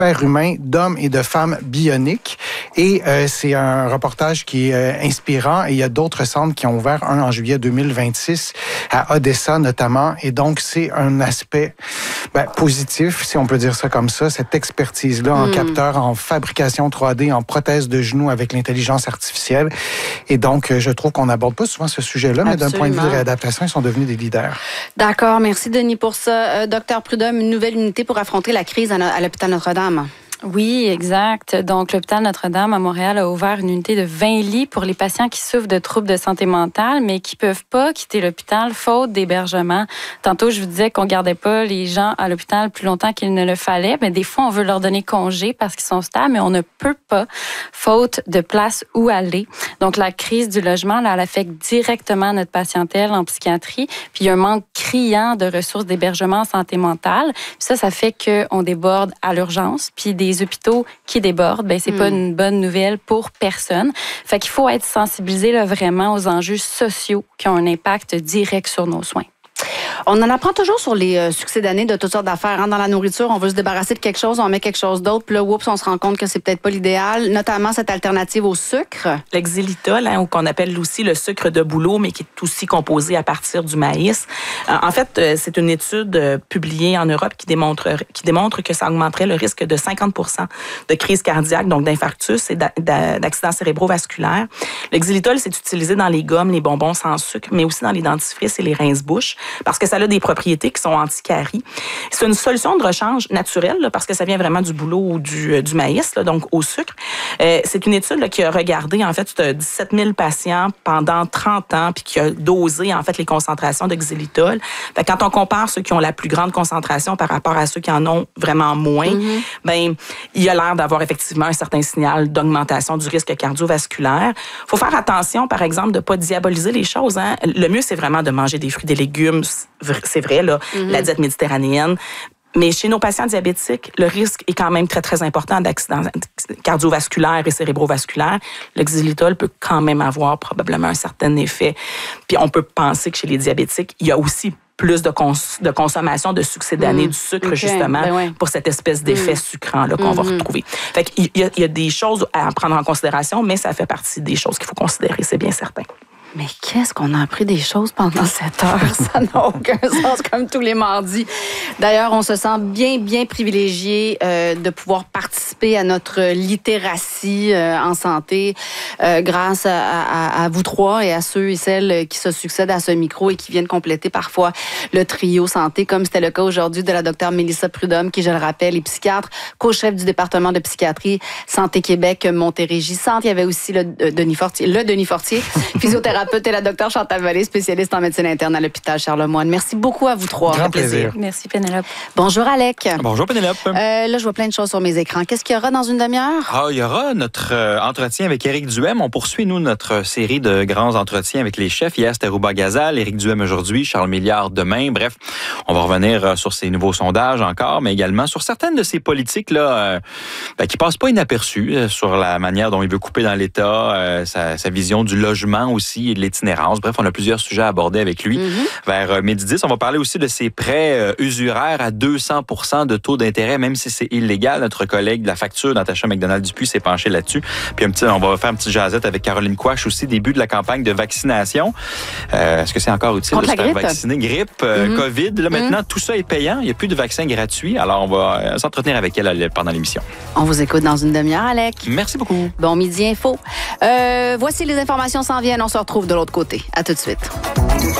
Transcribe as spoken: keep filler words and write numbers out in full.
humain d'hommes et de femmes bioniques. Et euh, c'est un reportage qui est euh, inspirant. Et il y a d'autres centres qui ont ouvert, un en juillet deux mille vingt-six, à Odessa notamment. Et donc, c'est un aspect ben, positif, si on peut dire ça comme ça, cette expertise-là en mm. capteur, en fabrication trois D, en prothèse de genoux avec l'intelligence artificielle. Et donc, je trouve qu'on n'aborde pas souvent ce sujet-là, mais d'un point de vue de réadaptation, ils sont devenus des leaders. D'accord. Merci, Denis, pour ça. Euh, Docteur Prudhomme, une nouvelle unité pour affronter la crise à, no- à l'hôpital Notre-Dame. Oui, exact. Donc, l'hôpital Notre-Dame à Montréal a ouvert une unité de vingt lits pour les patients qui souffrent de troubles de santé mentale, mais qui peuvent pas quitter l'hôpital faute d'hébergement. Tantôt, je vous disais qu'on gardait pas les gens à l'hôpital plus longtemps qu'il ne le fallait, mais des fois, on veut leur donner congé parce qu'ils sont stables, mais on ne peut pas, faute de place où aller. Donc, la crise du logement, là, elle affecte directement notre patientèle en psychiatrie, puis il y a un manque criant de ressources d'hébergement en santé mentale. Puis ça, ça fait qu'on déborde à l'urgence, puis des Les hôpitaux qui débordent, ben c'est mm. pas une bonne nouvelle pour personne. Fait qu'il faut être sensibilisé là, vraiment aux enjeux sociaux qui ont un impact direct sur nos soins. On en apprend toujours sur les euh, succès d'année de toutes sortes d'affaires. Hein. Dans la nourriture, on veut se débarrasser de quelque chose, on met quelque chose d'autre, puis là, oups, on se rend compte que c'est peut-être pas l'idéal, notamment cette alternative au sucre. L'exilitol, hein, ou qu'on appelle aussi le sucre de bouleau, mais qui est aussi composé à partir du maïs. Euh, en fait, euh, c'est une étude euh, publiée en Europe qui démontre, qui démontre que ça augmenterait le risque de cinquante pour cent de crise cardiaque, donc d'infarctus et d'accidents cérébrovasculaires. L'exilitol, c'est utilisé dans les gommes, les bonbons sans sucre, mais aussi dans les dentifrices et les rince-bouches, parce que ça a des propriétés qui sont anti-caries. C'est une solution de rechange naturelle, là, parce que ça vient vraiment du bouleau ou du, du maïs, là, donc au sucre. Euh, c'est une étude là, qui a regardé en fait dix-sept mille patients pendant trente ans, puis qui a dosé en fait les concentrations de xylitol. Fait, quand on compare ceux qui ont la plus grande concentration par rapport à ceux qui en ont vraiment moins, mm-hmm. ben il y a l'air d'avoir effectivement un certain signal d'augmentation du risque cardiovasculaire. Il faut faire attention, par exemple, de ne pas diaboliser les choses. Hein. Le mieux, c'est vraiment de manger des fruits, des légumes. C'est vrai, là, mm-hmm. la diète méditerranéenne. Mais chez nos patients diabétiques, le risque est quand même très, très important d'accidents cardiovasculaires et cérébrovasculaires. Le xylitol peut quand même avoir probablement un certain effet. Puis on peut penser que chez les diabétiques, il y a aussi plus de, cons- de consommation de succédanés mmh. du sucre, okay. justement, ben ouais. pour cette espèce d'effet mmh. sucrant là, qu'on mmh. va retrouver. Fait qu'il y a, il y a des choses à prendre en considération, mais ça fait partie des choses qu'il faut considérer, c'est bien certain. Mais qu'est-ce qu'on a appris des choses pendant cette heure? Ça n'a aucun sens, comme tous les mardis. D'ailleurs, on se sent bien, bien privilégié euh, de pouvoir participer à notre littératie euh, en santé euh, grâce à, à, à vous trois et à ceux et celles qui se succèdent à ce micro et qui viennent compléter parfois le trio santé, comme c'était le cas aujourd'hui de la docteure Mélissa Prudhomme, qui, je le rappelle, est psychiatre, co-chef du département de psychiatrie Santé Québec Montérégie Centre. Il y avait aussi le euh, Denis Fortier, le Denis Fortier, physiothérapeute, et la docteure Chantal Vallée, spécialiste en médecine interne à l'hôpital Charlemagne. Merci beaucoup à vous trois. Grand plaisir. Merci, Pénélope. Bonjour, Alec. Bonjour, Pénélope. Euh, là, je vois plein de choses sur mes écrans. Qu'est-ce qu'il y aura dans une demi-heure? Ah, il y aura notre euh, entretien avec Éric Duhem. On poursuit, nous, notre série de grands entretiens avec les chefs. Hier, c'était Rouba Gazal, Éric Duhem aujourd'hui, Charles Milliard demain. Bref, on va revenir euh, sur ces nouveaux sondages encore, mais également sur certaines de ces politiques-là euh, ben, qui passent pas inaperçues, euh, sur la manière dont il veut couper dans l'État, euh, sa, sa vision du logement aussi et de l'itinérance. Bref, on a plusieurs sujets à aborder avec lui. Mm-hmm. Vers euh, midi dix, on va parler aussi de ces prêts euh, usuraires à deux cents pour cent de taux d'intérêt, même si c'est illégal. Notre collègue de la facture, Natacha McDonald-Dupuis, s'est penchée là-dessus. Puis un petit, on va faire un petit jasette avec Caroline Quash aussi, début de la campagne de vaccination. Euh, est-ce que c'est encore utile Contre de se faire grippe. vacciner? Grippe, euh, mm-hmm. COVID. Là, maintenant, mm-hmm. tout ça est payant. Il n'y a plus de vaccins gratuits. Alors, on va euh, s'entretenir avec elle pendant l'émission. On vous écoute dans une demi-heure, Alec. Merci beaucoup. Bon midi info. Euh, voici les informations s'en viennent. On se retrouve de l'autre côté. À tout de suite.